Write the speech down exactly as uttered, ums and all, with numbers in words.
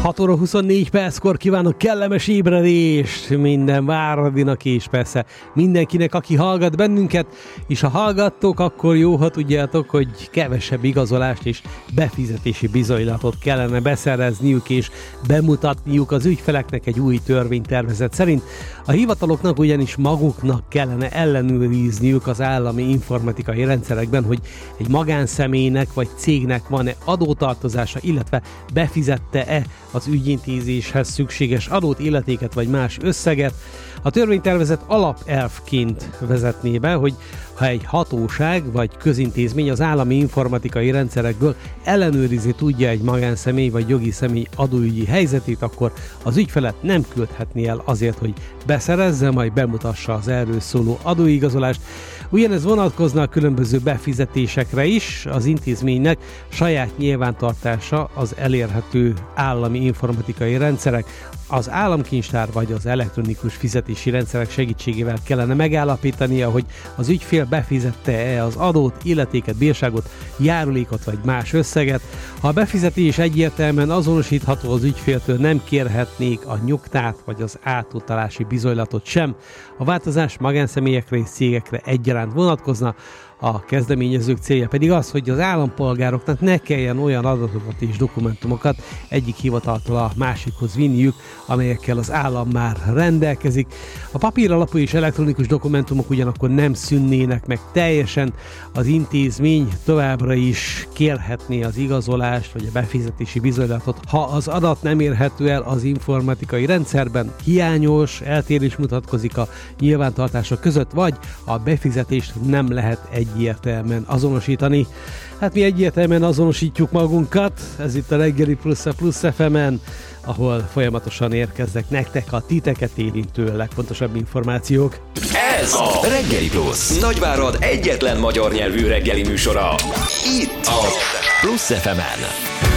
hat óra huszonnégy perckor kívánok kellemes ébredést minden Váradinak, és persze mindenkinek, aki hallgat bennünket, és ha hallgattok, akkor jó, ha tudjátok, hogy kevesebb igazolást és befizetési bizonylatot kellene beszerezniük és bemutatniuk az ügyfeleknek egy új törvénytervezet szerint. A hivataloknak ugyanis maguknak kellene ellenőrizniük az állami informatikai rendszerekben, hogy egy magánszemélynek vagy cégnek van-e adótartozása, illetve befizette-e az ügyintézéshez szükséges adót, illetéket vagy más összeget. A törvénytervezet alapelvként vezetné be, hogy ha egy hatóság vagy közintézmény az állami informatikai rendszerekből ellenőrizni tudja egy magánszemély vagy jogi személy adóügyi helyzetét, akkor az ügyfelet nem küldhetné el azért, hogy beszerezze, majd bemutassa az erről szóló adóigazolást. Ugyanez vonatkozna a különböző befizetésekre is. Az intézménynek saját nyilvántartása az elérhető állami informatikai rendszerek, az államkincstár vagy az elektronikus fizetési rendszerek segítségével kellene megállapítania, hogy az ügyfél befizette-e az adót, illetéket, bírságot, járulékot vagy más összeget. Ha a befizetés egyértelműen azonosítható, az ügyféltől nem kérhetnék a nyugtát vagy az átutalási bizonylatot sem. A változás magánszemélyekre és cégekre egyaránt vonatkozna. A kezdeményezők célja pedig az, hogy az állampolgároknak ne kelljen olyan adatokat és dokumentumokat egyik hivataltól a másikhoz vinniük, amelyekkel az állam már rendelkezik. A papíralapú és elektronikus dokumentumok ugyanakkor nem szűnnének meg teljesen, az intézmény továbbra is kérhetné az igazolást vagy a befizetési bizonylatot, ha az adat nem érhető el az informatikai rendszerben, hiányos, eltérés mutatkozik a nyilvántartások között, vagy a befizetést nem lehet egyértelműen azonosítani. Hát mi egyértelműen azonosítjuk magunkat, ez itt a Reggeli Plusz a Plusz ef emen, ahol folyamatosan érkeznek nektek a titeket érintő legfontosabb információk. Ez a Reggeli Plusz, Nagyvárad egyetlen magyar nyelvű reggeli műsora. Itt a Plusz ef emen.